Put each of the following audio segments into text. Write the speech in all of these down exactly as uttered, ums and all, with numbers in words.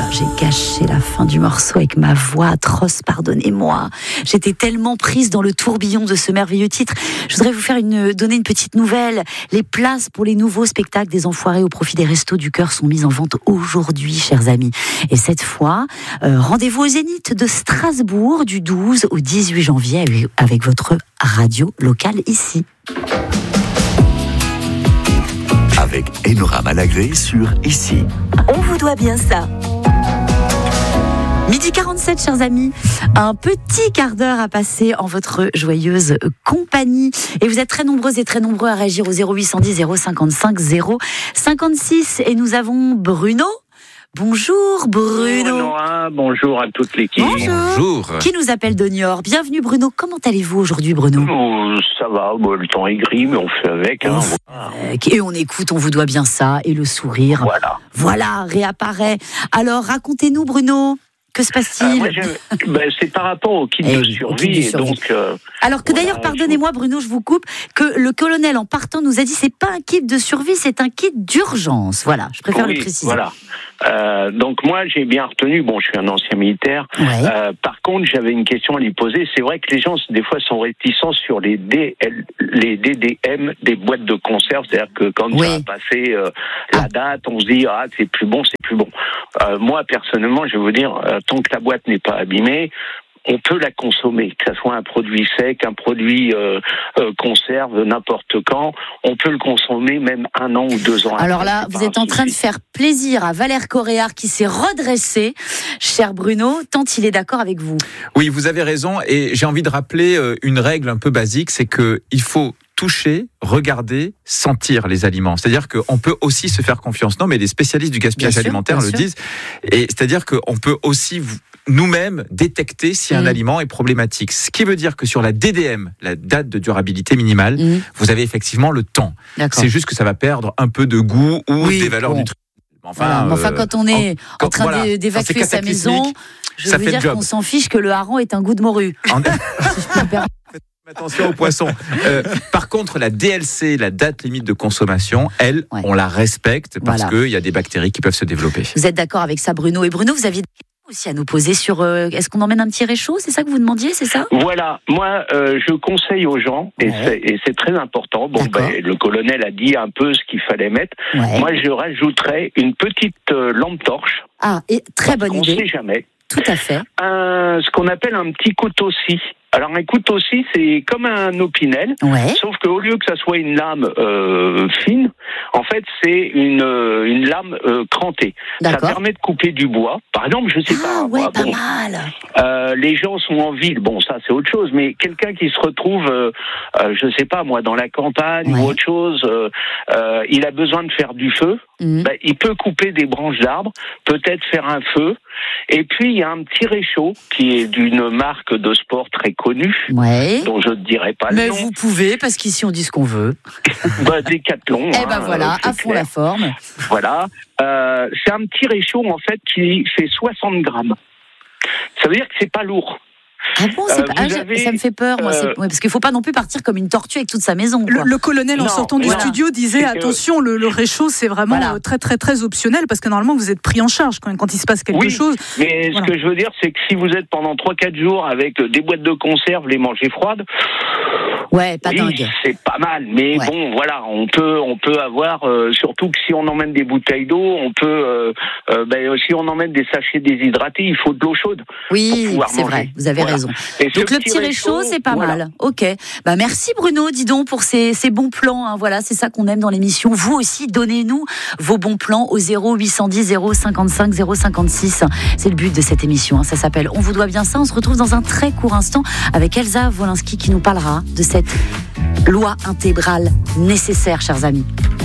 là, j'ai gâché la fin du morceau avec ma voix atroce, pardonnez-moi. J'étais tellement prise dans le tourbillon de ce merveilleux titre. Je voudrais vous faire une, donner une petite nouvelle. Les places pour les nouveaux spectacles des Enfoirés au profit des Restos du Cœur sont mises en vente aujourd'hui, chers amis. Et cette fois, euh, rendez-vous au Zénith de Strasbourg du douze au dix-huit janvier avec votre radio locale ici. Avec Enora Malagré sur Ici. On vous doit bien ça. Midi quarante-sept, chers amis, un petit quart d'heure à passer en votre joyeuse compagnie. Et vous êtes très nombreuses et très nombreux à réagir au zéro huit cent dix zéro cinquante-cinq zéro cinquante-six. Et nous avons Bruno. Bonjour Bruno. Bonjour Nora, bonjour à toute l'équipe. Bonjour. Bonjour. Qui nous appelle de Niort. Bienvenue Bruno. Comment allez-vous aujourd'hui Bruno ? Oh, ça va, bon, le temps est gris, mais on fait avec. Hein. Et on écoute, on vous doit bien ça. Et le sourire. Voilà. Voilà, réapparaît. Alors racontez-nous Bruno. Que se passe-t-il ? euh, moi, ben, C'est par rapport au kit Eh de oui, survie. au kit de survie. Donc, euh, Alors que voilà, d'ailleurs, pardonnez-moi Bruno, je vous coupe, que le colonel en partant nous a dit c'est pas un kit de survie, c'est un kit d'urgence. Voilà, je préfère oui, le préciser. Voilà. Euh, donc moi, j'ai bien retenu, bon, je suis un ancien militaire. Ouais. Euh, par contre, j'avais une question à lui poser. C'est vrai que les gens, des fois, sont réticents sur les, D L, les D D M des boîtes de conserve. C'est-à-dire que quand Oui. ça a passé euh, la Ah. date, on se dit, ah, c'est plus bon, c'est plus bon. Euh, moi, personnellement, je vais vous dire, euh, tant que la boîte n'est pas abîmée, on peut la consommer, que ce soit un produit sec, un produit euh, euh, conserve, n'importe quand, on peut le consommer même un an ou deux ans. Alors après, là, c'est vous pas êtes un en train de souci. faire plaisir à Valère Coréard qui s'est redressé, cher Bruno, tant il est d'accord avec vous. Oui, vous avez raison, et j'ai envie de rappeler euh, une règle un peu basique, c'est que il faut toucher, regarder, sentir les aliments. C'est-à-dire qu'on peut aussi se faire confiance. Non, mais les spécialistes du gaspillage Bien sûr, alimentaire bien le sûr. disent. Et c'est-à-dire qu'on peut aussi vous- nous-mêmes détecter si un Mmh. aliment est problématique. Ce qui veut dire que sur la D D M, la date de durabilité minimale, Mmh. vous avez effectivement le temps. D'accord. C'est juste que ça va perdre un peu de goût ou Oui, des valeurs bon. nutritives. Enfin, Voilà. Mais enfin, euh, quand on est en, quand- train voilà, d'é- quand d'évacuer c'est sa maison, cataclysmique, je ça veux fait dire le job. qu'on s'en fiche que le hareng est un goût de morue. En- Si je peux me permettre. Attention aux poissons. Euh, par contre, la D L C, la date limite de consommation, elle, Ouais. on la respecte parce Voilà. qu'il y a des bactéries qui peuvent se développer. Vous êtes d'accord avec ça Bruno ? Et Bruno, vous aviez des questions aussi à nous poser sur euh, est-ce qu'on emmène un petit réchaud ? C'est ça que vous demandiez, c'est ça ? Voilà, moi euh, je conseille aux gens, et, Ouais. c'est, et c'est très important, bon, D'accord. ben, le colonel a dit un peu ce qu'il fallait mettre, Ouais. moi je rajouterais une petite euh, lampe torche, Ah, et très bonne on ne idée. sait jamais, Tout à fait. un, ce qu'on appelle un petit couteau-scie. Alors un couteau-scie, c'est comme un opinel, Ouais. sauf qu'au lieu que ça soit une lame euh, fine, en fait c'est une, euh, une lame euh, crantée. Ça D'accord. permet de couper du bois. Par exemple, je sais Ah pas, ouais, moi, pas bon, mal. euh, les gens sont en ville, bon ça c'est autre chose, mais quelqu'un qui se retrouve, euh, euh, je sais pas moi, dans la campagne Ouais. ou autre chose, euh, euh, il a besoin de faire du feu, Mhm. ben, il peut couper des branches d'arbres, peut-être faire un feu, et puis il y a un petit réchaud qui est d'une marque de sport très connue, Ouais. dont je ne dirai pas Mais le nom, vous pouvez, parce qu'ici on dit ce qu'on veut. bah, Décathlon. Eh hein, ben voilà, euh, c'est à fond clair. la forme. Voilà. Euh, c'est un petit réchaud en fait qui fait soixante grammes. Ça veut dire que c'est pas lourd. Ah bon, c'est Euh, pas... vous ah, j'ai- avez, ça me fait peur, moi. euh, c'est- ouais, parce qu'il faut pas non plus partir comme une tortue avec toute sa maison. Le, Quoi. le colonel, en Non, sortant du voilà. studio, disait C'est que- attention, le, le réchaud, c'est vraiment Voilà. euh, très, très, très optionnel parce que normalement, vous êtes pris en charge quand, quand il se passe quelque Oui. chose. Mais Voilà. ce que je veux dire, c'est que si vous êtes pendant trois quatre jours avec des boîtes de conserve, les manger froides, Ouais, pas oui, dingue. c'est pas mal. Mais Ouais. bon, voilà, on peut, on peut avoir, euh, surtout que si on emmène des bouteilles d'eau, on peut, euh, euh, ben, si on emmène des sachets déshydratés, il faut de l'eau chaude. Oui, pour pouvoir c'est manger. vrai, vous avez Voilà. raison. Et ce Donc le petit réchaud, c'est pas voilà. mal. Ok. Bah merci Bruno, dis donc pour ces, ces bons plans. Hein. Voilà, c'est ça qu'on aime dans l'émission. Vous aussi, donnez-nous vos bons plans au zéro huit cent dix zéro cinquante-cinq zéro cinquante-six. C'est le but de cette émission. Hein. Ça s'appelle On vous doit bien ça. On se retrouve dans un très court instant avec Elsa Wolinski qui nous parlera de cette loi intégrale nécessaire, chers amis.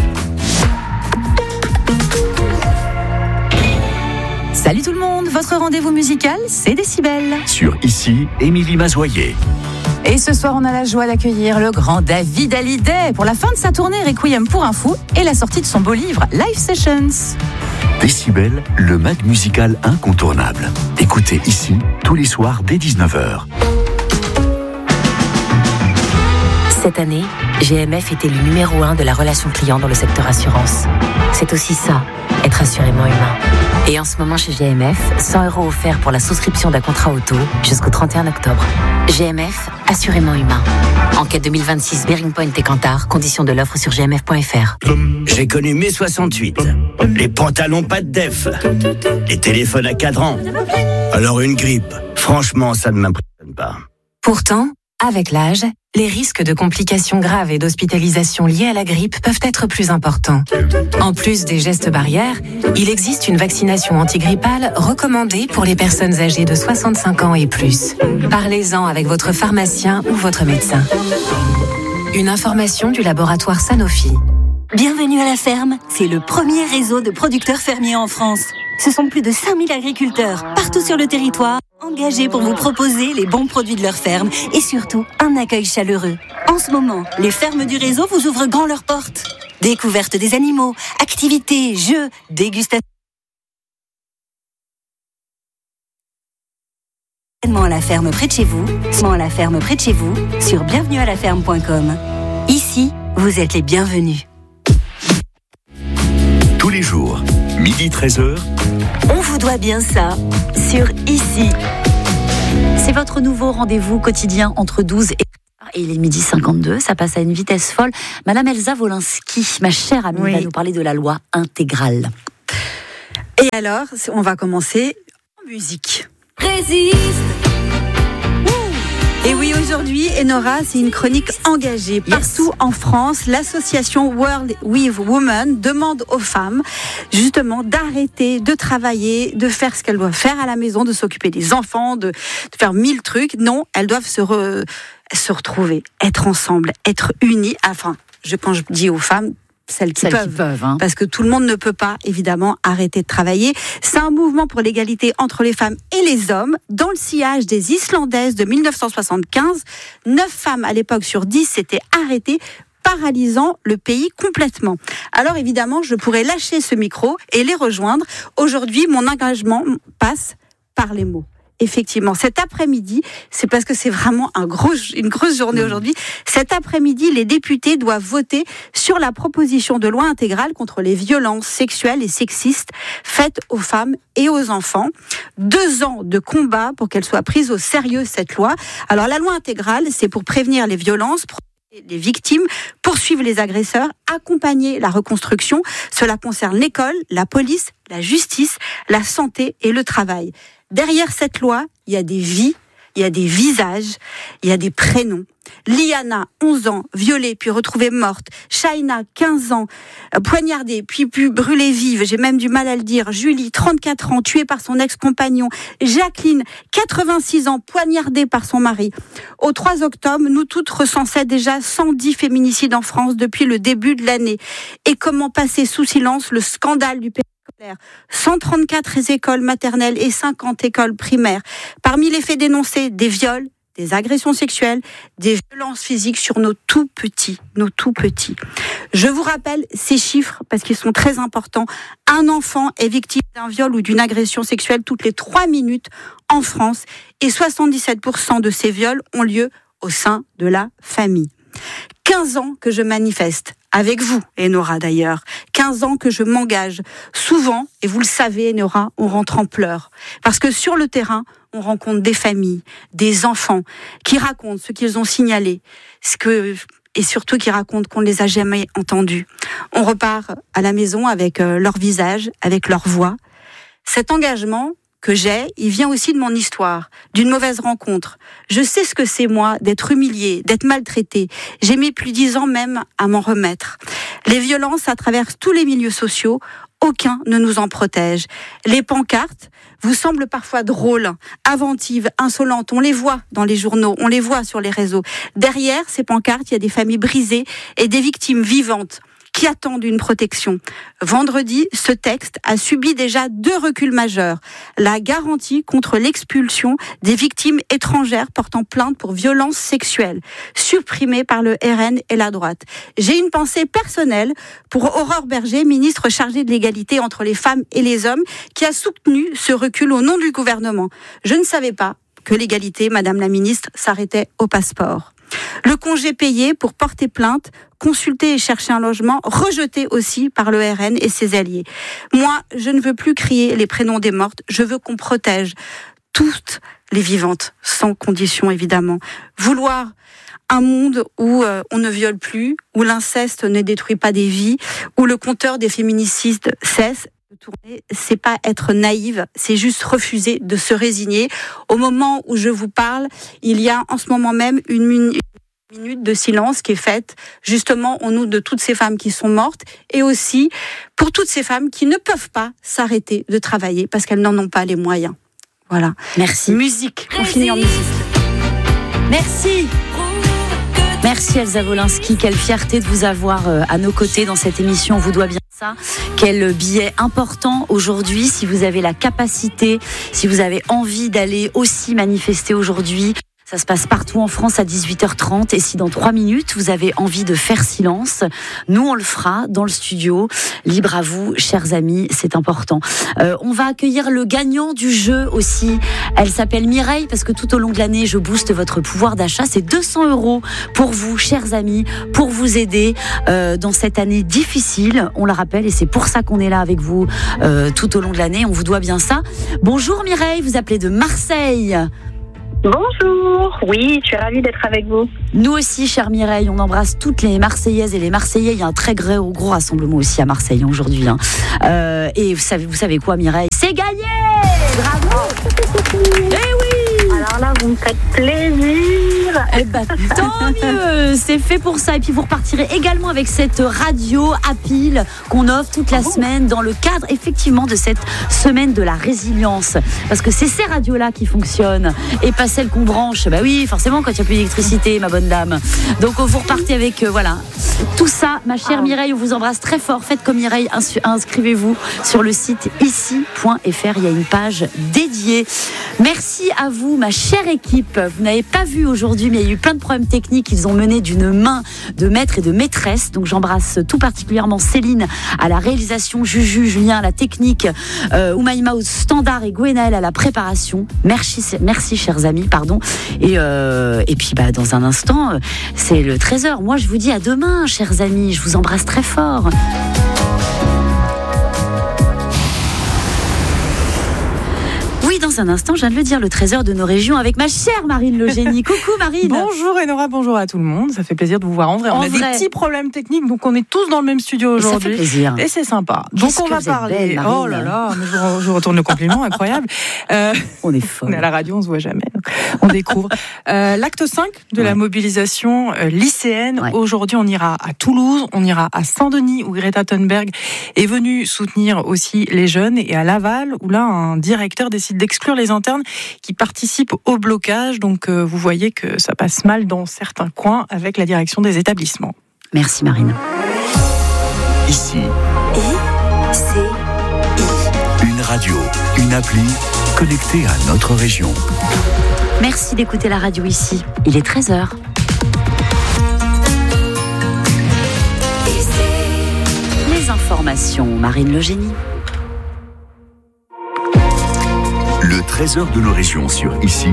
Salut tout le monde, votre rendez-vous musical, c'est Décibel. Sur Ici, Émilie Mazoyer. Et ce soir, on a la joie d'accueillir le grand David Hallyday pour la fin de sa tournée Requiem pour un fou et la sortie de son beau livre Live Sessions. Décibel, le mag musical incontournable. Écoutez Ici, tous les soirs dès dix-neuf heures. Cette année, G M F était le numéro un de la relation client dans le secteur assurance. C'est aussi ça, être assurément humain. Et en ce moment chez G M F, cent euros offerts pour la souscription d'un contrat auto jusqu'au trente et un octobre. G M F, assurément humain. Enquête deux mille vingt-six, Bearing Point et Kantar, conditions de l'offre sur g m f point f r. J'ai connu mai soixante-huit. Les pantalons pas de def. Les téléphones à cadran. Alors une grippe. Franchement, ça ne m'impressionne pas. Pourtant, avec l'âge, les risques de complications graves et d'hospitalisation liées à la grippe peuvent être plus importants. En plus des gestes barrières, il existe une vaccination antigrippale recommandée pour les personnes âgées de soixante-cinq ans et plus. Parlez-en avec votre pharmacien ou votre médecin. Une information du laboratoire Sanofi. Bienvenue à la ferme, c'est le premier réseau de producteurs fermiers en France. Ce sont plus de cinq mille agriculteurs, partout sur le territoire, engagés pour vous proposer les bons produits de leur ferme et surtout un accueil chaleureux. En ce moment, les fermes du réseau vous ouvrent grand leurs portes. Découverte des animaux, activités, jeux, dégustations. À la ferme près de chez vous, à la ferme près de chez vous, sur bienvenue à la ferme point com. Ici, vous êtes les bienvenus. Tous les jours, midi treize heures. On vous doit bien ça, sur Ici. C'est votre nouveau rendez-vous quotidien entre douze et et il est midi cinquante-deux, ça passe à une vitesse folle. Madame Elsa Wolinski, ma chère amie, oui, va nous parler de la loi intégrale. Et alors, on va commencer en musique. Résiste. Et oui, aujourd'hui, Enora, c'est une chronique engagée. Partout yes. en France, l'association World with Women demande aux femmes, justement, d'arrêter de travailler, de faire ce qu'elles doivent faire à la maison, de s'occuper des enfants, de, de faire mille trucs. Non, elles doivent se, re, se retrouver, être ensemble, être unies. Enfin, je, quand je dis aux femmes, celles qui celles peuvent, qui peuvent hein. Parce que tout le monde ne peut pas, évidemment, arrêter de travailler. C'est un mouvement pour l'égalité entre les femmes et les hommes. Dans le sillage des Islandaises de dix-neuf cent soixante-quinze, neuf femmes à l'époque sur dix s'étaient arrêtées, paralysant le pays complètement. Alors évidemment, je pourrais lâcher ce micro et les rejoindre. Aujourd'hui, mon engagement passe par les mots. Effectivement, cet après-midi, c'est parce que c'est vraiment un gros, une grosse journée aujourd'hui. Cet après-midi, les députés doivent voter sur la proposition de loi intégrale contre les violences sexuelles et sexistes faites aux femmes et aux enfants. Deux ans de combat pour qu'elle soit prise au sérieux, cette loi. Alors, la loi intégrale, c'est pour prévenir les violences, les victimes, poursuivre les agresseurs, accompagner la reconstruction. Cela concerne l'école, la police, la justice, la santé et le travail. Derrière cette loi, il y a des vies, il y a des visages, il y a des prénoms. Liana, onze ans, violée puis retrouvée morte. Shaina, quinze ans, poignardée puis, puis brûlée vive. J'ai même du mal à le dire. Julie, trente-quatre ans, tuée par son ex-compagnon. Jacqueline, quatre-vingt-six ans, poignardée par son mari. Au trois octobre, nous toutes recensaient déjà cent dix féminicides en France depuis le début de l'année. Et comment passer sous silence le scandale du périscolaire ? cent trente-quatre écoles maternelles et cinquante écoles primaires. Parmi les faits dénoncés, des viols, des agressions sexuelles, des violences physiques sur nos tout petits, nos tout petits. Je vous rappelle ces chiffres parce qu'ils sont très importants. Un enfant est victime d'un viol ou d'une agression sexuelle toutes les trois minutes en France et soixante-dix-sept pour cent de ces viols ont lieu au sein de la famille. quinze ans que je manifeste, avec vous, Enora d'ailleurs. quinze ans que je m'engage. Souvent, et vous le savez, Enora, on rentre en pleurs. Parce que sur le terrain, on rencontre des familles, des enfants qui racontent ce qu'ils ont signalé, ce que, et surtout qui racontent qu'on ne les a jamais entendus. On repart à la maison avec euh, leur visage, avec leur voix. Cet engagement que j'ai, il vient aussi de mon histoire, d'une mauvaise rencontre. Je sais ce que c'est, moi, d'être humiliée, d'être maltraitée. J'ai mis plus de dix ans même à m'en remettre. Les violences à travers tous les milieux sociaux, aucun ne nous en protège. Les pancartes vous semblent parfois drôles, inventives, insolentes. On les voit dans les journaux, on les voit sur les réseaux. Derrière ces pancartes, il y a des familles brisées et des victimes vivantes qui attendent une protection. Vendredi, ce texte a subi déjà deux reculs majeurs. La garantie contre l'expulsion des victimes étrangères portant plainte pour violences sexuelles, supprimée par le R N et la droite. J'ai une pensée personnelle pour Aurore Berger, ministre chargée de l'égalité entre les femmes et les hommes, qui a soutenu ce recul au nom du gouvernement. Je ne savais pas que l'égalité, Madame la ministre, s'arrêtait au passeport. Le congé payé pour porter plainte, consulter et chercher un logement, rejeté aussi par le R N et ses alliés. Moi, je ne veux plus crier les prénoms des mortes, je veux qu'on protège toutes les vivantes, sans condition évidemment. Vouloir un monde où euh, on ne viole plus, où l'inceste ne détruit pas des vies, où le compteur des féminicides cesse de tourner, c'est pas être naïve, c'est juste refuser de se résigner. Au moment où je vous parle, il y a en ce moment même une minute minute de silence qui est faite justement au nom de toutes ces femmes qui sont mortes et aussi pour toutes ces femmes qui ne peuvent pas s'arrêter de travailler parce qu'elles n'en ont pas les moyens. Voilà. Merci. Musique. On finit en musique. Merci. Merci Elsa Wolinski, quelle fierté de vous avoir à nos côtés dans cette émission, on vous doit bien ça. Quel billet important aujourd'hui, si vous avez la capacité, si vous avez envie d'aller aussi manifester aujourd'hui. Ça se passe partout en France à dix-huit heures trente et si dans trois minutes vous avez envie de faire silence, nous on le fera dans le studio. Libre à vous, chers amis, c'est important. Euh, on va accueillir le gagnant du jeu aussi. Elle s'appelle Mireille parce que tout au long de l'année je booste votre pouvoir d'achat. C'est deux cents euros pour vous, chers amis, pour vous aider euh, dans cette année difficile. On le rappelle et c'est pour ça qu'on est là avec vous euh, tout au long de l'année. On vous doit bien ça. Bonjour Mireille, vous appelez de Marseille. Bonjour, oui, je suis ravie d'être avec vous. Nous aussi, chère Mireille, on embrasse toutes les Marseillaises et les Marseillais. Il y a un très gros, gros rassemblement aussi à Marseille aujourd'hui. Hein. Euh, et vous savez, vous savez quoi, Mireille ? C'est gagné ! Bravo ! Eh oui ! Alors là, vous me faites plaisir. Eh ben, tant mieux, c'est fait pour ça. Et puis vous repartirez également avec cette radio à pile qu'on offre toute la oh. semaine dans le cadre effectivement de cette semaine de la résilience. Parce que c'est ces radios-là qui fonctionnent et pas celles qu'on branche. Bah oui, forcément quand il n'y a plus d'électricité, ma bonne dame. Donc vous repartez avec, euh, voilà, tout ça. Ma chère oh. Mireille, on vous embrasse très fort. Faites comme Mireille, ins- inscrivez-vous sur le site ici point f r. Il y a une page dédiée. Merci à vous, ma chère équipe. Vous n'avez pas vu aujourd'hui, mais il y a eu plein de problèmes techniques. Ils ont mené d'une main de maître et de maîtresse. Donc j'embrasse tout particulièrement Céline à la réalisation, Juju, Julien à la technique, euh, Oumaïma au standard et Gwenaël à la préparation. Merci, merci chers amis, pardon. Et, euh, et puis bah, dans un instant, c'est le treize heures. Moi je vous dis à demain, chers amis. Je vous embrasse très fort. Dans un instant, je viens de le dire, le treize heures de nos régions avec ma chère Marine Le Génie. Coucou Marine. Bonjour Enora, bonjour à tout le monde. Ça fait plaisir de vous voir en vrai. En on a vrai. des petits problèmes techniques, donc on est tous dans le même studio aujourd'hui. Ça fait plaisir. Et c'est sympa. Qu'est-ce donc on que va vous êtes parler. belle, Marine. Oh là là, mais je, vous, je vous retourne le compliment, incroyable. Euh, on est folle. On est à la radio, on se voit jamais. Donc on découvre. Euh, l'acte cinq de ouais. la mobilisation euh, lycéenne. Ouais. Aujourd'hui, on ira à Toulouse, on ira à Saint-Denis où Greta Thunberg est venue soutenir aussi les jeunes et à Laval où là un directeur décide d'exclure les internes qui participent au blocage. Donc euh, vous voyez que ça passe mal dans certains coins avec la direction des établissements. Merci Marine. Ici. Et c'est Une radio, une appli connectée à notre région. Merci d'écouter la radio ici. Il est treize heures. Les informations, Marine Le Génie. Le treize heures de nos régions sur Ici.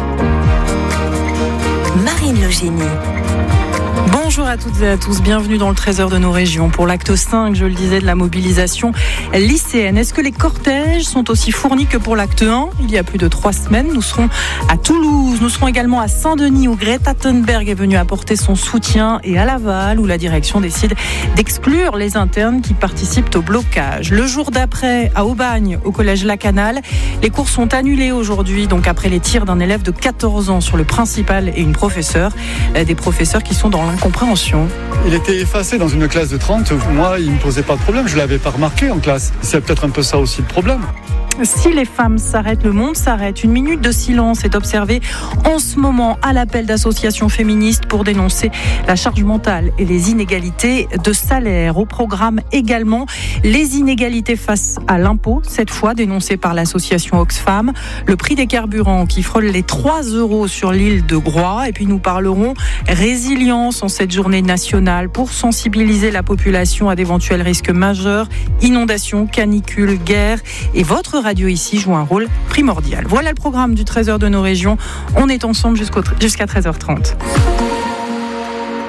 Marine Le Génie. Bonjour à toutes et à tous, bienvenue dans le treize heures de nos régions pour l'acte cinq, je le disais, de la mobilisation lycéenne. Est-ce que les cortèges sont aussi fournis que pour l'acte un ? Il y a plus de trois semaines, nous serons à Toulouse, nous serons également à Saint-Denis où Greta Thunberg est venue apporter son soutien et à Laval où la direction décide d'exclure les internes qui participent au blocage. Le jour d'après, à Aubagne, au collège Lacanal, les cours sont annulés aujourd'hui, donc après les tirs d'un élève de quatorze ans sur le principal et une professeure, des professeurs qui sont dans l'incompréhension. Il était effacé dans une classe de trente. Moi, il ne me posait pas de problème. Je ne l'avais pas remarqué en classe. C'est peut-être un peu ça aussi le problème. Si les femmes s'arrêtent, le monde s'arrête. Une minute de silence est observée en ce moment à l'appel d'associations féministes pour dénoncer la charge mentale et les inégalités de salaire. Au programme également, les inégalités face à l'impôt, cette fois dénoncées par l'association Oxfam, le prix des carburants qui frôle les trois euros sur l'île de Groix. Et puis nous parlerons résilience en cette journée nationale pour sensibiliser la population à d'éventuels risques majeurs, inondations, canicules, guerre. Et votre radio ici joue un rôle primordial. Voilà le programme du treize heures de nos régions. On est ensemble jusqu'au, jusqu'à treize heures trente.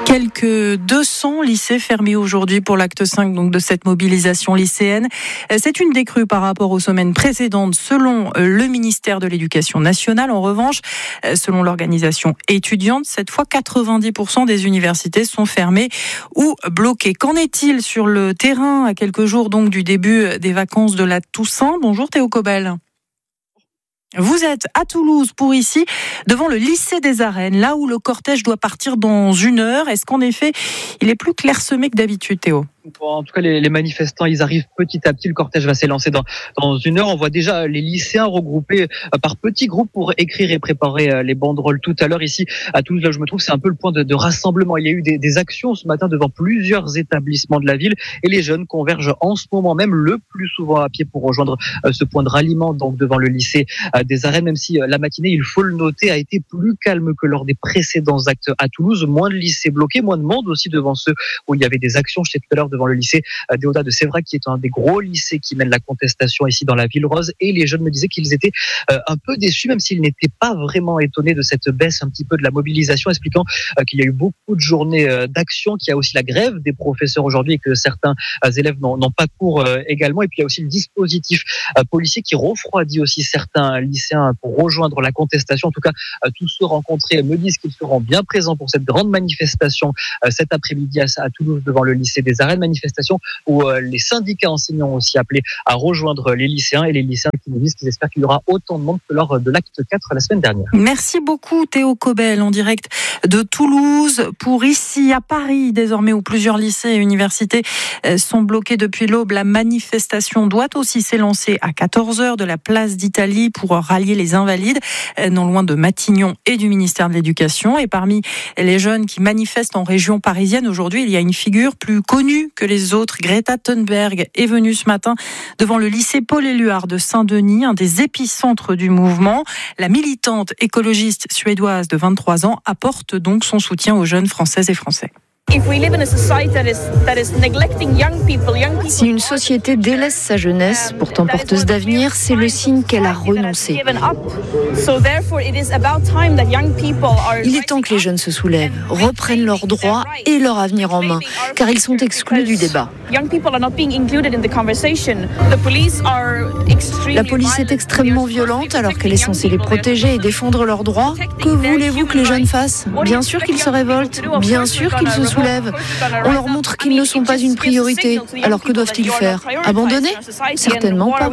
Quelques deux cents lycées fermés aujourd'hui pour l'acte cinq donc de cette mobilisation lycéenne. C'est une décrue par rapport aux semaines précédentes selon le ministère de l'Éducation nationale. En revanche, selon l'organisation étudiante, cette fois quatre-vingt-dix pour cent des universités sont fermées ou bloquées. Qu'en est-il sur le terrain à quelques jours donc du début des vacances de la Toussaint ? Bonjour Théo Cobel. Vous êtes à Toulouse pour ici, devant le lycée des Arènes, là où le cortège doit partir dans une heure. Est-ce qu'en effet, il est plus clairsemé que d'habitude, Théo ? Bon, en tout cas, les, les manifestants, ils arrivent petit à petit. Le cortège va s'élancer dans, dans une heure. On voit déjà les lycéens regroupés par petits groupes pour écrire et préparer les banderoles tout à l'heure. Ici, à Toulouse, là où je me trouve, c'est un peu le point de, de rassemblement. Il y a eu des, des actions ce matin devant plusieurs établissements de la ville et les jeunes convergent en ce moment même le plus souvent à pied pour rejoindre ce point de ralliement, donc devant le lycée des Arènes, même si la matinée, il faut le noter, a été plus calme que lors des précédents actes à Toulouse. Moins de lycées bloqués, moins de monde aussi devant ceux où il y avait des actions. Je sais tout à l'heure devant le lycée Déodat de Sévrac, qui est un des gros lycées qui mène la contestation ici dans la ville rose. Et les jeunes me disaient qu'ils étaient un peu déçus, même s'ils n'étaient pas vraiment étonnés de cette baisse un petit peu de la mobilisation, expliquant qu'il y a eu beaucoup de journées d'action, qu'il y a aussi la grève des professeurs aujourd'hui et que certains élèves n'ont, n'ont pas cours également. Et puis il y a aussi le dispositif policier qui refroidit aussi certains lycéens pour rejoindre la contestation. En tout cas, tous ceux rencontrés me disent qu'ils seront bien présents pour cette grande manifestation cet après-midi à Toulouse devant le lycée des Arènes. Manifestation où les syndicats enseignants ont aussi appelé à rejoindre les lycéens et les lycéens qui nous disent qu'ils espèrent qu'il y aura autant de monde que lors de l'acte quatre la semaine dernière. Merci beaucoup Théo Cobel en direct de Toulouse pour ici à Paris désormais où plusieurs lycées et universités sont bloqués depuis l'aube. La manifestation doit aussi s'élancer à quatorze heures de la place d'Italie pour rallier les invalides non loin de Matignon et du ministère de l'Éducation. Et parmi les jeunes qui manifestent en région parisienne aujourd'hui, il y a une figure plus connue que les autres. Greta Thunberg est venue ce matin devant le lycée Paul-Éluard de Saint-Denis, un des épicentres du mouvement. La militante écologiste suédoise de vingt-trois ans apporte donc son soutien aux jeunes Françaises et Français. Si une société délaisse sa jeunesse, pourtant porteuse d'avenir, c'est le signe qu'elle a renoncé. Il est temps que les jeunes se soulèvent, reprennent leurs droits et leur avenir en main, car ils sont exclus du débat. La police est extrêmement violente alors qu'elle est censée les protéger et défendre leurs droits. Que voulez-vous que les jeunes fassent ? Bien sûr qu'ils se révoltent, bien sûr qu'ils se soulèvent. On leur montre qu'ils ne sont pas une priorité. Alors que doivent-ils faire ? Abandonner ? Certainement pas.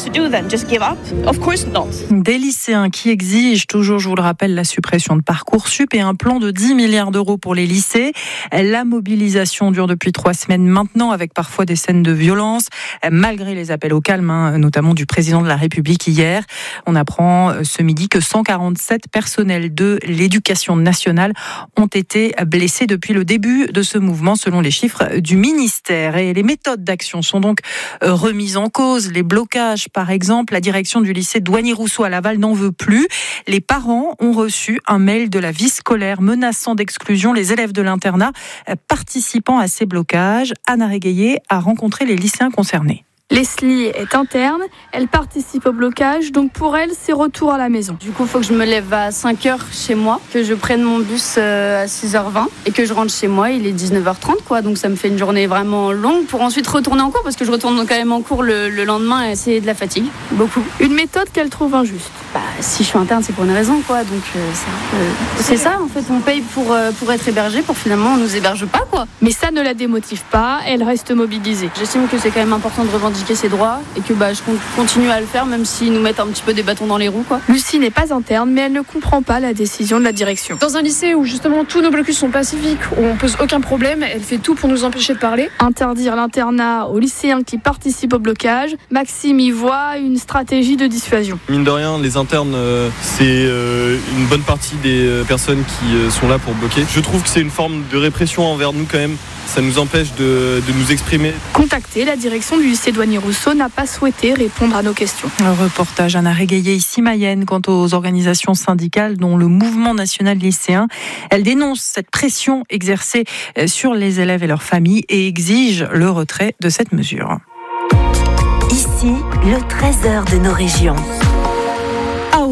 Des lycéens qui exigent toujours, je vous le rappelle, la suppression de Parcoursup et un plan de dix milliards d'euros pour les lycées. La mobilisation dure depuis trois semaines maintenant avec parfois des scènes de violence, malgré les appels au calme, hein, notamment du président de la République hier. On apprend ce midi que cent quarante-sept personnels de l'éducation nationale ont été blessés depuis le début de ce mouvement, selon les chiffres du ministère. Et les méthodes d'action sont donc remises en cause. Les blocages, par exemple, la direction du lycée Douanier-Rousseau à Laval n'en veut plus. Les parents ont reçu un mail de la vie scolaire menaçant d'exclusion les élèves de l'internat participant à ces blocages. Anna Régaillé a rencontré les lycéens concernés. Leslie est interne, elle participe au blocage, donc pour elle, c'est retour à la maison. Du coup, il faut que je me lève à cinq heures chez moi, que je prenne mon bus à six heures vingt et que je rentre chez moi, il est dix-neuf heures trente, quoi. Donc ça me fait une journée vraiment longue pour ensuite retourner en cours, parce que je retourne quand même en cours le, le lendemain et c'est de la fatigue, beaucoup. Une méthode qu'elle trouve injuste. Bah, si je suis interne, c'est pour une raison, quoi. Donc euh, c'est, un peu... c'est ça, en fait, on paye pour, euh, pour être hébergé, pour finalement on nous héberge pas, quoi. Mais ça ne la démotive pas, elle reste mobilisée. J'estime que c'est quand même important de revendiquer ses droits et que bah, je continue à le faire même s'ils nous mettent un petit peu des bâtons dans les roues, quoi. Lucie n'est pas interne mais elle ne comprend pas la décision de la direction. Dans un lycée où justement tous nos blocus sont pacifiques, où on pose aucun problème, elle fait tout pour nous empêcher de parler. Interdire l'internat aux lycéens qui participent au blocage, Maxime y voit une stratégie de dissuasion. Mine de rien, les internes, euh, c'est euh, une bonne partie des personnes qui euh, sont là pour bloquer. Je trouve que c'est une forme de répression envers nous quand même. Ça nous empêche de, de nous exprimer. Contacté, la direction du lycée Douanier-Rousseau n'a pas souhaité répondre à nos questions. Un reportage Anna Régaillé ici Mayenne quant aux organisations syndicales dont le mouvement national lycéen. Elle dénonce cette pression exercée sur les élèves et leurs familles et exige le retrait de cette mesure. Ici, le trésor de nos régions. À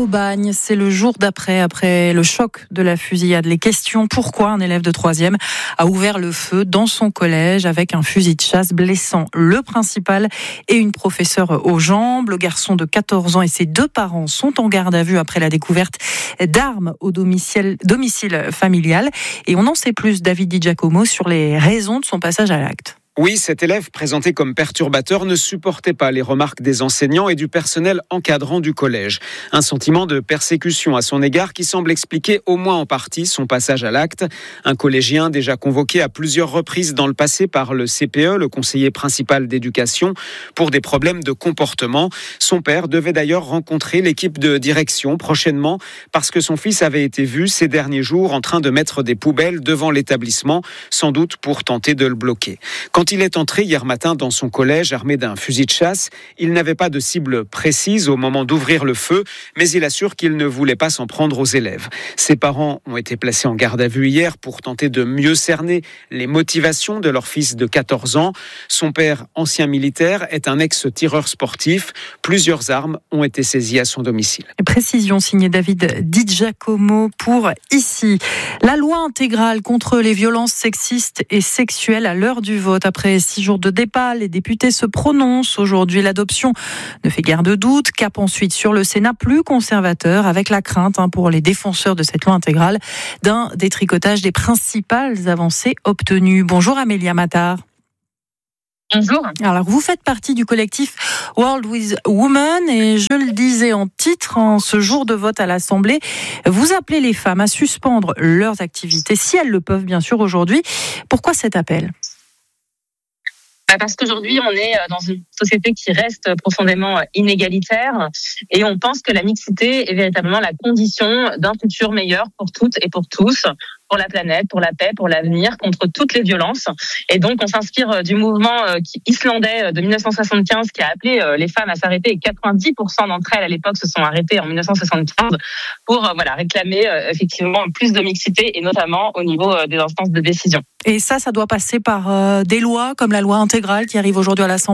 Aubagne, c'est le jour d'après, après le choc de la fusillade. Les questions, pourquoi un élève de troisième a ouvert le feu dans son collège avec un fusil de chasse, blessant le principal et une professeure aux jambes. Le garçon de quatorze ans et ses deux parents sont en garde à vue après la découverte d'armes au domicile, domicile familial. Et on en sait plus, David Di Giacomo, sur les raisons de son passage à l'acte. Oui, cet élève présenté comme perturbateur ne supportait pas les remarques des enseignants et du personnel encadrant du collège. Un sentiment de persécution à son égard qui semble expliquer au moins en partie son passage à l'acte. Un collégien déjà convoqué à plusieurs reprises dans le passé par le C P E, le conseiller principal d'éducation, pour des problèmes de comportement. Son père devait d'ailleurs rencontrer l'équipe de direction prochainement parce que son fils avait été vu ces derniers jours en train de mettre des poubelles devant l'établissement, sans doute pour tenter de le bloquer. Quand il est entré hier matin dans son collège armé d'un fusil de chasse, il n'avait pas de cible précise au moment d'ouvrir le feu, mais il assure qu'il ne voulait pas s'en prendre aux élèves. Ses parents ont été placés en garde à vue hier pour tenter de mieux cerner les motivations de leur fils de quatorze ans. Son père, ancien militaire, est un ex-tireur sportif. Plusieurs armes ont été saisies à son domicile. Précision signée David Di Giacomo pour ici. La loi intégrale contre les violences sexistes et sexuelles à l'heure du vote. Après six jours de débat, les députés se prononcent. Aujourd'hui, l'adoption ne fait guère de doute. Cap ensuite sur le Sénat plus conservateur, avec la crainte hein, pour les défenseurs de cette loi intégrale d'un détricotage des principales avancées obtenues. Bonjour Amélia Matar. Bonjour. Alors, vous faites partie du collectif World with Women et je le disais en titre, en ce jour de vote à l'Assemblée, vous appelez les femmes à suspendre leurs activités, si elles le peuvent bien sûr aujourd'hui. Pourquoi cet appel ? Parce qu'aujourd'hui, on est dans une société qui reste profondément inégalitaire et on pense que la mixité est véritablement la condition d'un futur meilleur pour toutes et pour tous, pour la planète, pour la paix, pour l'avenir, contre toutes les violences. Et donc, on s'inspire du mouvement islandais de dix-neuf cent soixante-quinze qui a appelé les femmes à s'arrêter et quatre-vingt-dix pour cent d'entre elles, à l'époque, se sont arrêtées en dix-neuf cent soixante-quinze pour voilà, réclamer effectivement plus de mixité et notamment au niveau des instances de décision. Et ça, ça doit passer par euh, des lois comme la loi intégrale qui arrive aujourd'hui à l'Assemblée ?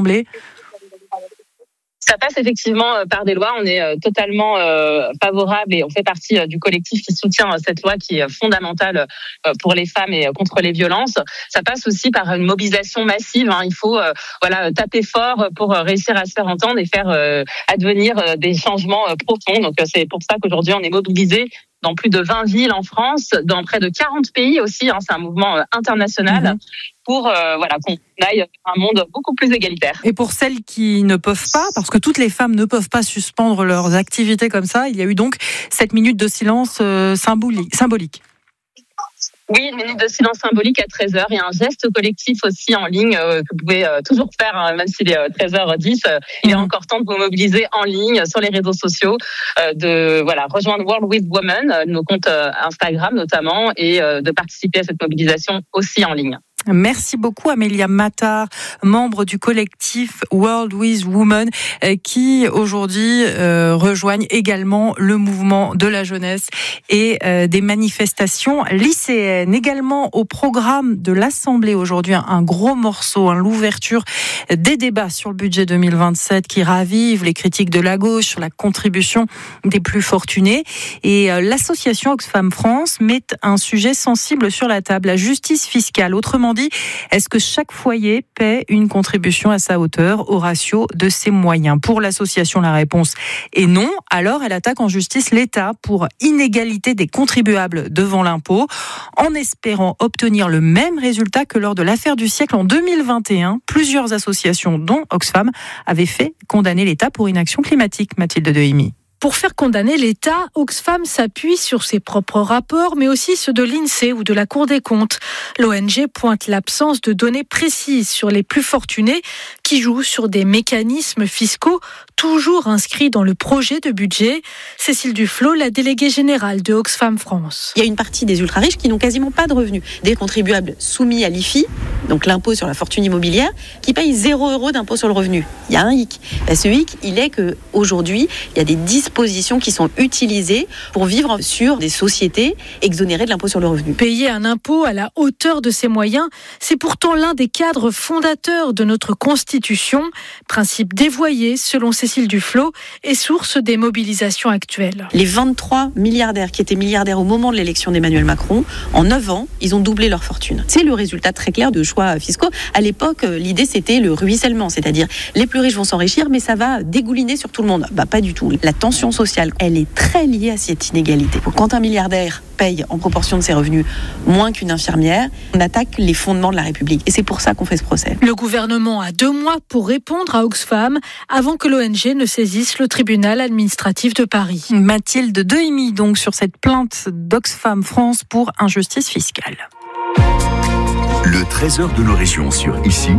Ça passe effectivement par des lois. On est totalement euh, favorable et on fait partie du collectif qui soutient cette loi qui est fondamentale pour les femmes et contre les violences. Ça passe aussi par une mobilisation massive. Hein. Il faut euh, voilà taper fort pour réussir à se faire entendre et faire euh, advenir des changements profonds. Donc c'est pour ça qu'aujourd'hui on est mobilisé dans plus de vingt villes en France, dans près de quarante pays aussi. Hein. C'est un mouvement international. Mmh. Pour euh, voilà, qu'on aille vers un monde beaucoup plus égalitaire. Et pour celles qui ne peuvent pas, parce que toutes les femmes ne peuvent pas suspendre leurs activités comme ça, il y a eu donc cette minute de silence euh, symbolique. Oui, une minute de silence symbolique à treize heures. Il y a un geste collectif aussi en ligne euh, que vous pouvez euh, toujours faire, hein, même s'il est euh, treize heures dix. Euh, il est encore temps de vous mobiliser en ligne sur les réseaux sociaux, euh, de voilà rejoindre World with Women, euh, nos comptes euh, Instagram notamment, et euh, de participer à cette mobilisation aussi en ligne. Merci beaucoup Amélia Matar, membre du collectif World with Women, qui aujourd'hui euh, rejoignent également le mouvement de la jeunesse et euh, des manifestations lycéennes. Également au programme de l'Assemblée aujourd'hui, un gros morceau, hein, l'ouverture des débats sur le budget deux mille vingt-sept qui ravive les critiques de la gauche sur la contribution des plus fortunés. Et euh, l'association Oxfam France met un sujet sensible sur la table, la justice fiscale. Autrement dit, est-ce que chaque foyer paie une contribution à sa hauteur au ratio de ses moyens ? Pour l'association, la réponse est non. Alors, elle attaque en justice l'État pour inégalité des contribuables devant l'impôt, en espérant obtenir le même résultat que lors de l'affaire du siècle en deux mille vingt et un. Plusieurs associations, dont Oxfam, avaient fait condamner l'État pour inaction climatique. Mathilde Dehimi. Pour faire condamner l'État, Oxfam s'appuie sur ses propres rapports, mais aussi ceux de l'INSEE ou de la Cour des comptes. L'O N G pointe l'absence de données précises sur les plus fortunés qui jouent sur des mécanismes fiscaux toujours inscrits dans le projet de budget. Cécile Duflot, la déléguée générale de Oxfam France. Il y a une partie des ultra-riches qui n'ont quasiment pas de revenus. Des contribuables soumis à l'I F I, donc l'impôt sur la fortune immobilière, qui payent zéro euro d'impôt sur le revenu. Il y a un hic. Ben, ce hic, il est qu'aujourd'hui, il y a des dix dispositions qui sont utilisées pour vivre sur des sociétés exonérées de l'impôt sur le revenu. Payer un impôt à la hauteur de ses moyens, c'est pourtant l'un des cadres fondateurs de notre Constitution. Principe dévoyé, selon Cécile Duflot, et source des mobilisations actuelles. Les vingt-trois milliardaires qui étaient milliardaires au moment de l'élection d'Emmanuel Macron, en neuf ans, ils ont doublé leur fortune. C'est le résultat très clair de choix fiscaux. À l'époque, l'idée c'était le ruissellement, c'est-à-dire les plus riches vont s'enrichir, mais ça va dégouliner sur tout le monde. Bah pas du tout. La tension sociale, elle est très liée à cette inégalité. Quand un milliardaire paye en proportion de ses revenus moins qu'une infirmière, on attaque les fondements de la République. Et c'est pour ça qu'on fait ce procès. Le gouvernement a deux mois pour répondre à Oxfam avant que l'O N G ne saisisse le tribunal administratif de Paris. Mathilde Dehimi, donc, sur cette plainte d'Oxfam France pour injustice fiscale. Le trésor de nos régions sur Ici.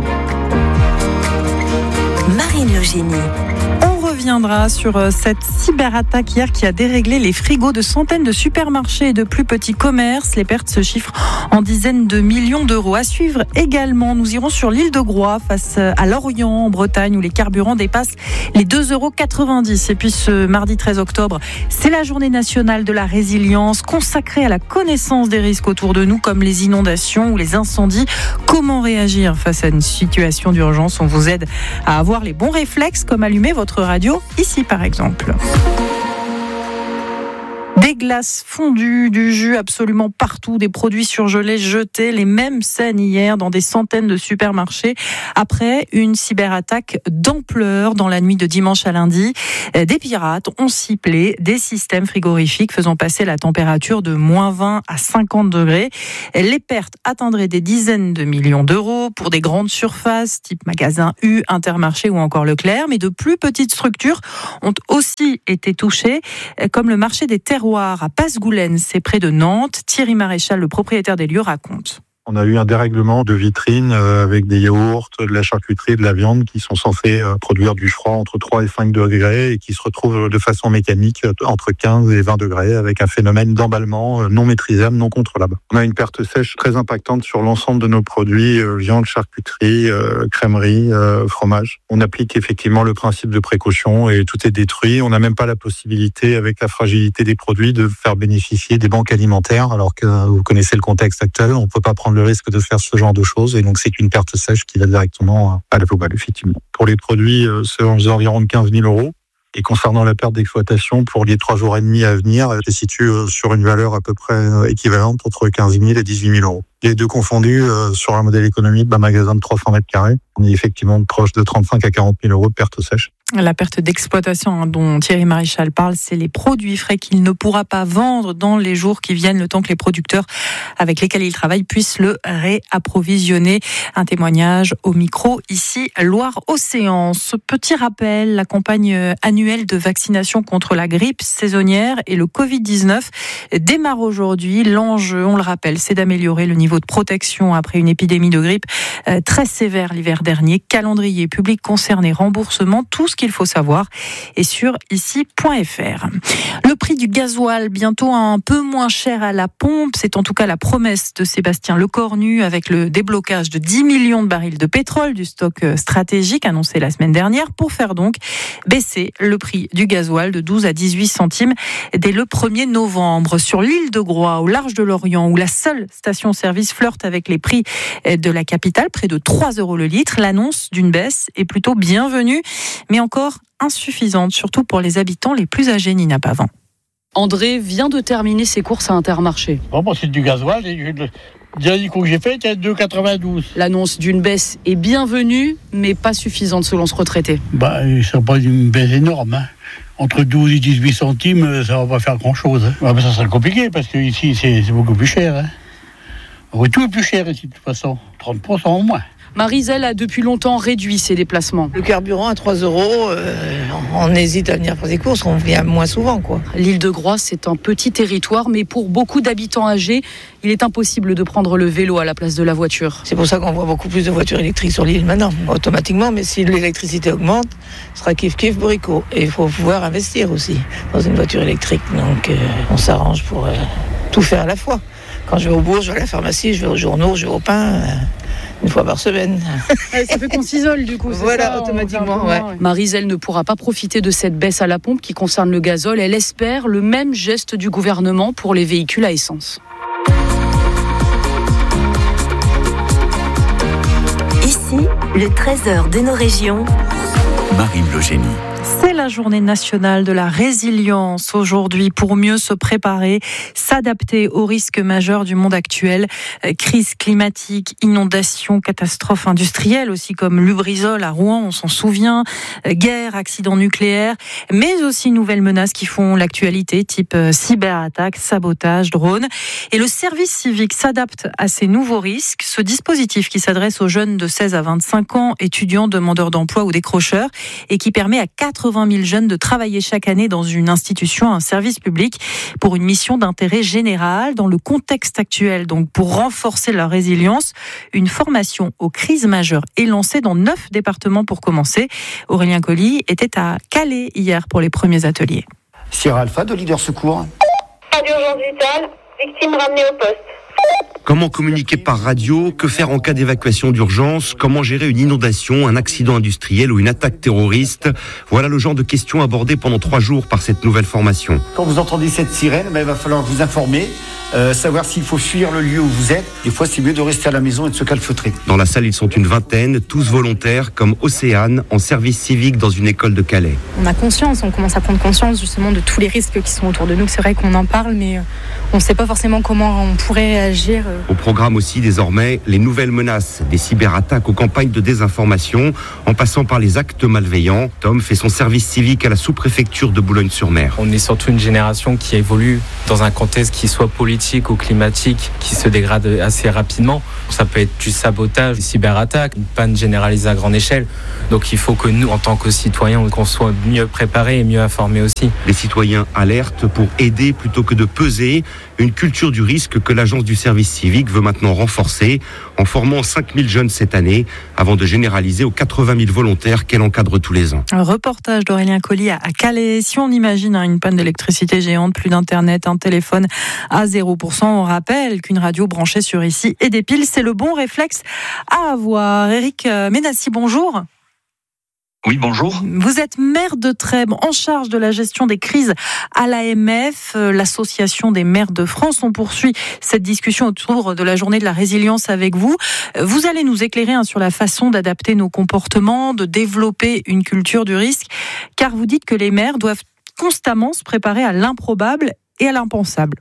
Marine Logénie. On reviendra sur cette cyberattaque hier qui a déréglé les frigos de centaines de supermarchés et de plus petits commerces. Les pertes se chiffrent en dizaines de millions d'euros. À suivre également, nous irons sur l'île de Groix, face à Lorient, en Bretagne, où les carburants dépassent les deux euros quatre-vingt-dix. Et puis ce mardi treize octobre, c'est la journée nationale de la résilience, consacrée à la connaissance des risques autour de nous, comme les inondations ou les incendies. Comment réagir face à une situation d'urgence? On vous aide à avoir les bons réflexes, comme allumer votre radio ici par exemple. Des glaces fondues, du jus absolument partout, des produits surgelés jetés, les mêmes scènes hier dans des centaines de supermarchés après une cyberattaque d'ampleur dans la nuit de dimanche à lundi. Des pirates ont ciblé des systèmes frigorifiques faisant passer la température de moins vingt à cinquante degrés. Les pertes atteindraient des dizaines de millions d'euros pour des grandes surfaces type Magasin U, Intermarché ou encore Leclerc, mais de plus petites structures ont aussi été touchées, comme le marché des terroirs à Passegoulaine, c'est près de Nantes. Thierry Maréchal, le propriétaire des lieux, raconte. On a eu un dérèglement de vitrines avec des yaourts, de la charcuterie, de la viande qui sont censés produire du froid entre trois et cinq degrés et qui se retrouvent de façon mécanique entre quinze et vingt degrés avec un phénomène d'emballement non maîtrisable, non contrôlable. On a une perte sèche très impactante sur l'ensemble de nos produits, viande, charcuterie, crèmerie, fromage. On applique effectivement le principe de précaution et tout est détruit. On n'a même pas la possibilité, avec la fragilité des produits, de faire bénéficier des banques alimentaires alors que vous connaissez le contexte actuel. On ne peut pas prendre le risque de faire ce genre de choses et donc c'est une perte sèche qui va directement à la poubelle effectivement. Pour les produits, c'est environ quinze mille euros. Et concernant la perte d'exploitation, pour les trois jours et demi à venir, elle se situe sur une valeur à peu près équivalente entre quinze mille et dix-huit mille euros. Les deux confondus, euh, sur un modèle économique d'un magasin de trois cents mètres carrés, on est effectivement proche de trente-cinq à quarante mille euros de perte sèche. La perte d'exploitation hein, dont Thierry Maréchal parle, c'est les produits frais qu'il ne pourra pas vendre dans les jours qui viennent, le temps que les producteurs avec lesquels il travaille puissent le réapprovisionner. Un témoignage au micro ici, Loire-Océan. Ce petit rappel, la campagne annuelle de vaccination contre la grippe saisonnière et le covid dix-neuf démarre aujourd'hui. L'enjeu, on le rappelle, c'est d'améliorer le niveau de protection après une épidémie de grippe très sévère l'hiver dernier. Calendrier, public concerné, remboursement, tout ce qu'il faut savoir est sur ici point f r. Le prix du gasoil bientôt un peu moins cher à la pompe, c'est en tout cas la promesse de Sébastien Lecornu avec le déblocage de dix millions de barils de pétrole du stock stratégique annoncé la semaine dernière pour faire donc baisser le prix du gasoil de douze à dix-huit centimes dès le premier novembre. Sur l'île de Groix, au large de Lorient, où la seule station-service flirte avec les prix de la capitale, près de trois euros le litre, l'annonce d'une baisse est plutôt bienvenue, mais encore insuffisante, surtout pour les habitants les plus âgés, Nina Pavant. André vient de terminer ses courses à Intermarché. Bon, bon, c'est du gasoil. Le dernier coup que j'ai fait était deux euros quatre-vingt-douze. L'annonce d'une baisse est bienvenue, mais pas suffisante selon ce retraité. Bah, ça n'est pas une baisse énorme. Hein. Entre douze et dix-huit centimes, ça ne va pas faire grand-chose. Hein. Bah, ça sera compliqué parce qu'ici, c'est, c'est beaucoup plus cher. Hein. Oui, tout est plus cher ici, de toute façon. trente pour cent au moins. Maryse-Elle a depuis longtemps réduit ses déplacements. Le carburant à trois euros, euh, on hésite à venir faire des courses, on vient moins souvent, quoi. L'île de Groix, c'est un petit territoire, mais pour beaucoup d'habitants âgés, il est impossible de prendre le vélo à la place de la voiture. C'est pour ça qu'on voit beaucoup plus de voitures électriques sur l'île maintenant, automatiquement, mais si l'électricité augmente, ce sera kiff-kiff bourricot. Et il faut pouvoir investir aussi dans une voiture électrique, donc euh, on s'arrange pour euh, tout faire à la fois. Quand je vais au bourg, je vais à la pharmacie, je vais aux journaux, je vais au pain... Euh, une fois par semaine. Ça fait qu'on s'isole du coup. Voilà, ça, automatiquement. Ouais. Ouais. Maryse, elle ne pourra pas profiter de cette baisse à la pompe qui concerne le gazole. Elle espère le même geste du gouvernement pour les véhicules à essence. Ici, le trésor de nos régions. Marine Le Génie. C'est la journée nationale de la résilience aujourd'hui pour mieux se préparer, s'adapter aux risques majeurs du monde actuel. Crise climatique, inondations, catastrophes industrielles aussi comme Lubrizol à Rouen, on s'en souvient, guerre, accidents nucléaires, mais aussi nouvelles menaces qui font l'actualité, type cyberattaques, sabotage, drones. Et le service civique s'adapte à ces nouveaux risques. Ce dispositif qui s'adresse aux jeunes de seize à vingt-cinq ans, étudiants, demandeurs d'emploi ou décrocheurs, et qui permet à quatre-vingt mille jeunes de travailler chaque année dans une institution, un service public, pour une mission d'intérêt général. Dans le contexte actuel, donc pour renforcer leur résilience, une formation aux crises majeures est lancée dans neuf départements pour commencer. Aurélien Colli était à Calais hier pour les premiers ateliers. Sierra Alpha de Leader Secours. Pas d'urgence vitale, victime ramenée au poste. Comment communiquer par radio? Que faire en cas d'évacuation d'urgence? Comment gérer une inondation, un accident industriel ou une attaque terroriste? Voilà le genre de questions abordées pendant trois jours par cette nouvelle formation. Quand vous entendez cette sirène, ben, il va falloir vous informer, euh, savoir s'il faut fuir le lieu où vous êtes. Des fois, c'est mieux de rester à la maison et de se calfeutrer. Dans la salle, ils sont une vingtaine, tous volontaires, comme Océane, en service civique dans une école de Calais. On a conscience, on commence à prendre conscience justement de tous les risques qui sont autour de nous. C'est vrai qu'on en parle, mais on ne sait pas forcément comment on pourrait réagir. Au programme aussi, désormais, les nouvelles menaces, des cyberattaques aux campagnes de désinformation, en passant par les actes malveillants. Tom fait son service civique à la sous-préfecture de Boulogne-sur-Mer. On est surtout une génération qui évolue dans un contexte qui soit politique ou climatique, qui se dégrade assez rapidement. Ça peut être du sabotage, des cyberattaques, une panne généralisée à grande échelle. Donc il faut que nous, en tant que citoyens, qu'on soit mieux préparés et mieux informés aussi. Les citoyens alertent pour aider plutôt que de peser. Une culture du risque que l'agence du service civique veut maintenant renforcer en formant cinq mille jeunes cette année avant de généraliser aux quatre-vingt mille volontaires qu'elle encadre tous les ans. Un reportage d'Aurélien Colli à Calais. Si on imagine hein, une panne d'électricité géante, plus d'internet, un téléphone à zéro pour cent, on rappelle qu'une radio branchée sur ici et des piles, c'est le bon réflexe à avoir. Éric Ménassi, bonjour. Oui, bonjour. Vous êtes maire de Trèbes, en charge de la gestion des crises à l'A M F, l'Association des maires de France. On poursuit cette discussion autour de la journée de la résilience avec vous. Vous allez nous éclairer hein, sur la façon d'adapter nos comportements, de développer une culture du risque, car vous dites que les maires doivent constamment se préparer à l'improbable et à l'impensable.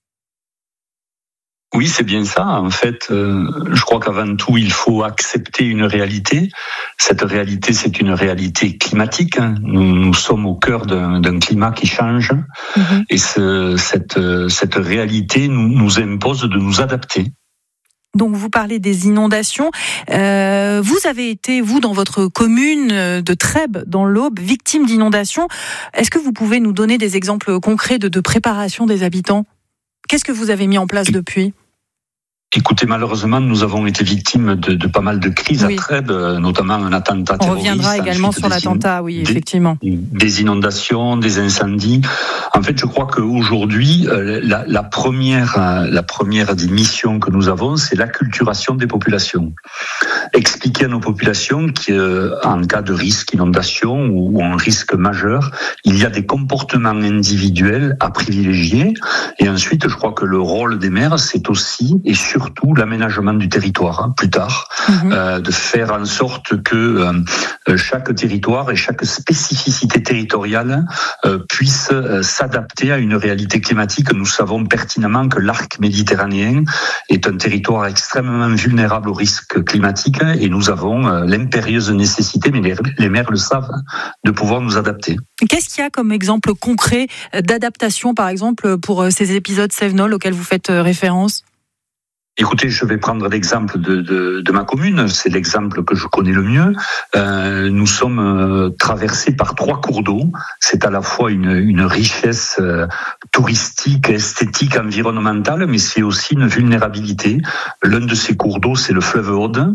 Oui, c'est bien ça. En fait, euh, je crois qu'avant tout, il faut accepter une réalité. Cette réalité, c'est une réalité climatique. Nous, nous sommes au cœur d'un, d'un climat qui change. Mmh. Et ce, cette, cette réalité nous, nous impose de nous adapter. Donc vous parlez des inondations. Euh, vous avez été, vous, dans votre commune de Trèbes, dans l'Aube, victime d'inondations. Est-ce que vous pouvez nous donner des exemples concrets de, de préparation des habitants ? Qu'est-ce que vous avez mis en place depuis ? Écoutez, malheureusement, nous avons été victimes de, de pas mal de crises oui. à Trèbes, notamment un attentat terroriste. On reviendra également sur l'attentat, in... oui, effectivement. Des, des inondations, des incendies. En fait, je crois qu'aujourd'hui, la, la première, la première des missions que nous avons, c'est l'acculturation des populations. Expliquer à nos populations qu'en cas de risque inondation ou un risque majeur, il y a des comportements individuels à privilégier. Et ensuite, je crois que le rôle des maires, c'est aussi et surtout l'aménagement du territoire, hein, plus tard, mmh. euh, de faire en sorte que euh, chaque territoire et chaque spécificité territoriale euh, puisse euh, s'adapter à une réalité climatique. Nous savons pertinemment que l'arc méditerranéen est un territoire extrêmement vulnérable aux risques climatiques et nous avons euh, l'impérieuse nécessité, mais les, les maires le savent, de pouvoir nous adapter. Qu'est-ce qu'il y a comme exemple concret d'adaptation, par exemple, pour ces épisodes Cévenol auxquels vous faites référence ? Écoutez, je vais prendre l'exemple de, de, de ma commune, c'est l'exemple que je connais le mieux. Euh, nous sommes euh, traversés par trois cours d'eau. C'est à la fois une, une richesse euh, touristique, esthétique, environnementale, mais c'est aussi une vulnérabilité. L'un de ces cours d'eau, c'est le fleuve Aude,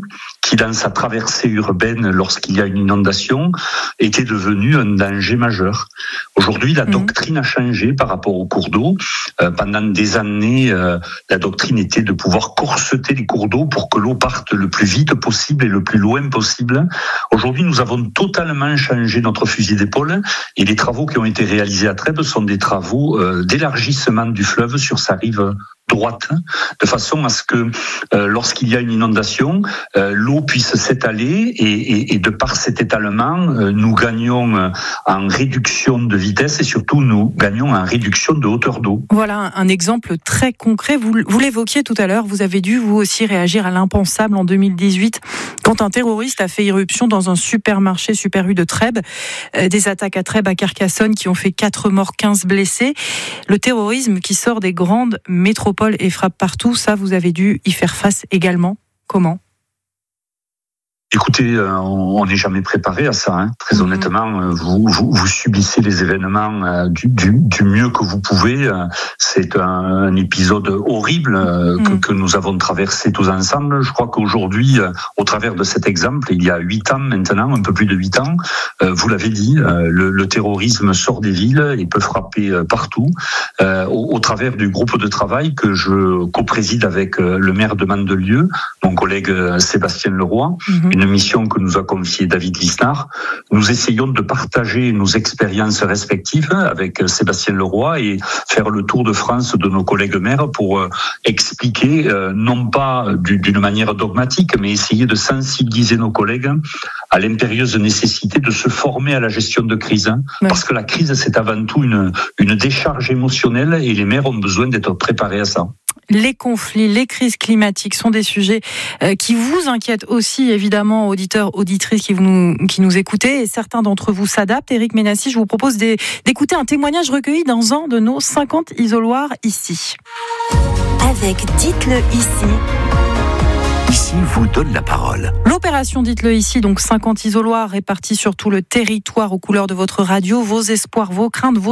qui dans sa traversée urbaine, lorsqu'il y a une inondation, était devenu un danger majeur. Aujourd'hui, la mmh. doctrine a changé par rapport aux cours d'eau. Euh, pendant des années, euh, la doctrine était de pouvoir corseter les cours d'eau pour que l'eau parte le plus vite possible et le plus loin possible. Aujourd'hui, nous avons totalement changé notre fusil d'épaule et les travaux qui ont été réalisés à Trèbes sont des travaux euh, d'élargissement du fleuve sur sa rive droite, de façon à ce que euh, lorsqu'il y a une inondation, euh, l'eau puisse s'étaler et, et, et de par cet étalement, euh, nous gagnons euh, en réduction de vitesse et surtout nous gagnons en réduction de hauteur d'eau. Voilà un exemple très concret. Vous, vous l'évoquiez tout à l'heure, vous avez dû vous aussi réagir à l'impensable en deux mille dix-huit quand un terroriste a fait irruption dans un supermarché Super U de Trèbes. Euh, des attaques à Trèbes, à Carcassonne qui ont fait quatre morts, quinze blessés. Le terrorisme qui sort des grandes métropoles et frappe partout, ça vous avez dû y faire face également. Comment ? Écoutez, euh, on n'est jamais préparé à ça. Hein. Très mmh. honnêtement, euh, vous, vous, vous subissez les événements euh, du, du, du mieux que vous pouvez. Euh, c'est un, un épisode horrible euh, mmh. que, que nous avons traversé tous ensemble. Je crois qu'aujourd'hui, euh, au travers de cet exemple, il y a huit ans maintenant, un peu plus de huit ans, euh, vous l'avez dit, euh, le, le terrorisme sort des villes et peut frapper euh, partout. Euh, au, au travers du groupe de travail que je co-préside avec euh, le maire de Mandelieu, mon collègue euh, Sébastien Leroy, mmh. une mission que nous a confiée David Lisnard. Nous essayons de partager nos expériences respectives avec Sébastien Leroy et faire le tour de France de nos collègues maires pour euh, expliquer, euh, non pas du, d'une manière dogmatique, mais essayer de sensibiliser nos collègues à l'impérieuse nécessité de se former à la gestion de crise. Ouais. Parce que la crise, c'est avant tout une, une décharge émotionnelle et les maires ont besoin d'être préparés à ça. Les conflits, les crises climatiques sont des sujets qui vous inquiètent aussi, évidemment, auditeurs, auditrices qui nous, qui nous écoutez. Et certains d'entre vous s'adaptent. Éric Ménassi, je vous propose d'écouter un témoignage recueilli dans un de nos cinquante isoloirs ici. Avec Dites-le ici. Ici vous donne la parole. L'opération Dites-le ici, donc cinquante isoloirs répartis sur tout le territoire aux couleurs de votre radio. Vos espoirs, vos craintes, vos